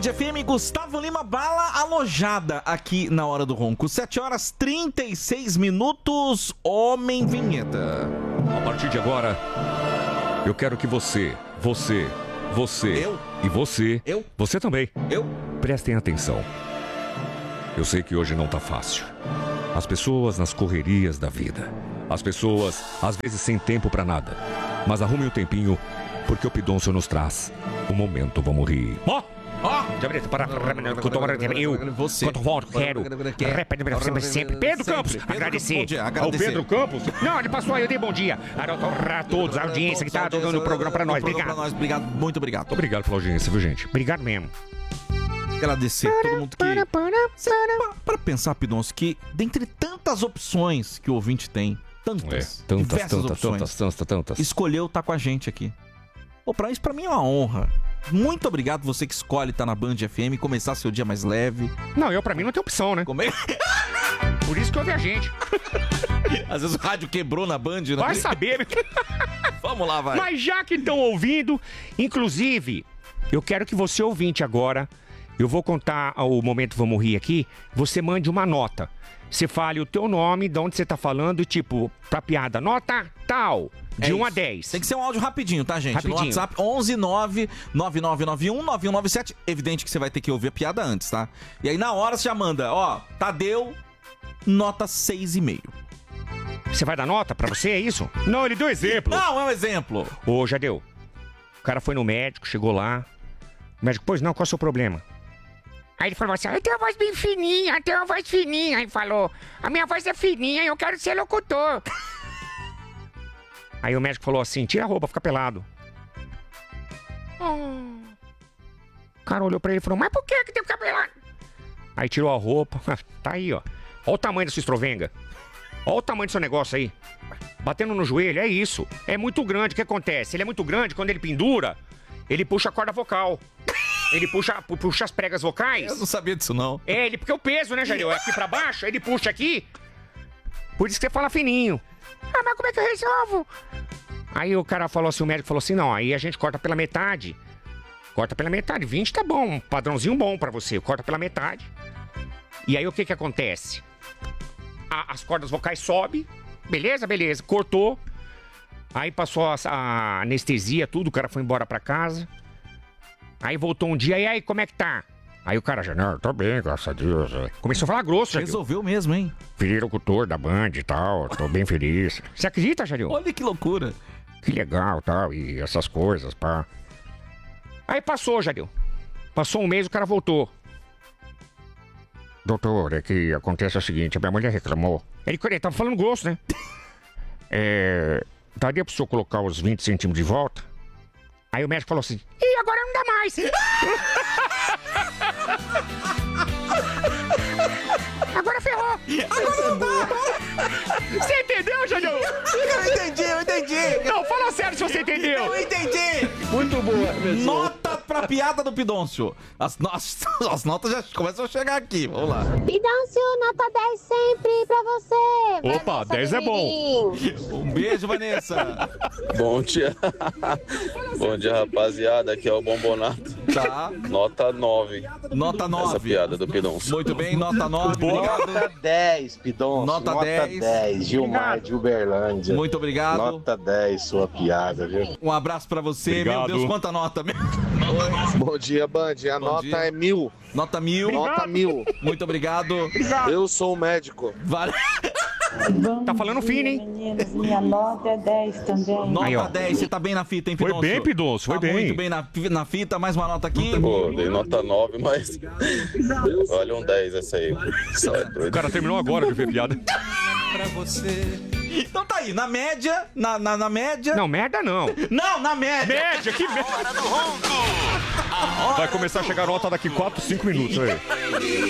Band FM, Gustavo Lima, bala alojada aqui na Hora do Ronco. 7h36, Homem Vinheta. A partir de agora, eu quero que você Eu? e você, Eu? você também, Eu? prestem atenção. Eu sei que hoje não tá fácil. As pessoas nas correrias da vida. As pessoas, às vezes, sem tempo pra nada. Mas arrume um tempinho, porque o Pidoncio nos traz o momento Vamos Rir. Ó! Você. Quanto volto, quero. Sempre. Pedro Campos, agradecer ao Pedro Campos. Não, ele passou aí, eu dei bom dia. A todos, a audiência que tá dando o programa pra nós. Obrigado. Muito obrigado. Obrigado pela audiência, viu, gente? Obrigado mesmo. Agradecer todo mundo que... Para pensar, Pidoncio, que dentre tantas opções que o ouvinte tem, diversas opções, escolheu estar com a gente aqui. Pô, isso pra mim é uma honra. Muito obrigado você que escolhe estar na Band FM, começar seu dia mais leve. Não, pra mim não tem opção, né? Por isso que ouve a gente. Às vezes o rádio quebrou na Band, né? Vai saber. Vamos lá, vai. Mas já que estão ouvindo, inclusive, eu quero que você ouvinte agora, eu vou contar o momento Vamos Rir aqui, você mande uma nota. Você fale o teu nome, de onde você tá falando, tipo, pra piada, nota tal, de 1 a 10. Tem que ser um áudio rapidinho, tá, gente? Rapidinho. No WhatsApp, 11999919917. Evidente que você vai ter que ouvir a piada antes, tá? E aí, na hora, você já manda, ó, Tadeu, nota 6,5. Você vai dar nota pra você, é isso? Não, ele deu exemplo. Não, é um exemplo. Ô, Jadeu, o cara foi no médico, chegou lá. O médico, pois não, qual é o seu problema? Aí ele falou assim, eu tenho uma voz bem fininha, eu tenho uma voz fininha. Aí falou, a minha voz é fininha, eu quero ser locutor. Aí o médico falou assim, tira a roupa, fica pelado. O cara olhou pra ele e falou, mas por que tem que ficar pelado? Aí tirou a roupa, tá aí, ó. Olha o tamanho da sua estrovenga. Olha o tamanho do seu negócio aí. Batendo no joelho, é isso. É muito grande, o que acontece? Ele é muito grande, quando ele pendura, ele puxa a corda vocal. Ele puxa as pregas vocais. Eu não sabia disso, não. Porque o peso, né, Jadeu? É aqui pra baixo, ele puxa aqui. Por isso que você fala fininho. Ah, mas como é que eu resolvo? Aí o cara falou assim, o médico falou assim, não, aí a gente corta pela metade. Corta pela metade, 20 tá bom, um padrãozinho bom pra você. Corta pela metade. E aí o que acontece? As cordas vocais sobem. Beleza, cortou. Aí passou a anestesia, tudo, o cara foi embora pra casa. Aí voltou um dia, e aí, como é que tá? Aí o cara já, não, tô bem, graças a Deus. Começou a falar grosso, Jadeu. Resolveu mesmo, hein? Virei locutor da Band e tal, tô bem feliz. Você acredita, Jadeu? Olha que loucura. Que legal, tal, e essas coisas, pá. Aí passou, Jadeu. Passou um mês, o cara voltou. Doutor, é que acontece o seguinte, a minha mulher reclamou. Ele tava falando grosso, né? Daria pro senhor colocar os 20 centímetros de volta? Aí o médico falou assim, ih, agora não dá mais. Agora ferrou. Agora não dá. Você entendeu, Jadeu? Eu entendi. Não, fala sério se você entendeu. Eu entendi. Muito boa, pessoal. Nota pra piada do Pidoncio. As notas já começam a chegar aqui. Vamos lá. Pidoncio, nota 10 sempre pra você. Opa, 10 é bom. Um beijo, Vanessa. Bom dia. Bom dia, rapaziada. Aqui é o Bombonato. Tá. Nota 9. Nota 9. Essa piada do Pidoncio. Muito bem, nota 9. Obrigado. Nota 10, Pidoncio. Nota 10. 10. Gilmar de Uberlândia. Muito obrigado. Nota 10, sua piada, viu? Um abraço pra você. Obrigado. Meu Deus, quanta nota. Bom dia, Band. A nota dia. é 1000. Nota 1000. Nota 1000. Muito obrigado. Eu sou o médico. Vale. Tá falando fino, hein? Meninos, minha nota é 10 também. Nota Aí, ó. 10. Você tá bem na fita, hein, Foi Pidoncio? bem, Pidoncio, foi Tá bem. muito bem na fita. Mais uma nota aqui. Pô, dei nota 9, mas olha um 10 essa aí. Só é O doido. cara terminou agora de ver piada. Então tá aí. Na média. Na média. Não, merda não. Não, na média. Média, que merda. Vai começar a chegar a nota daqui 4, 5 minutos aí.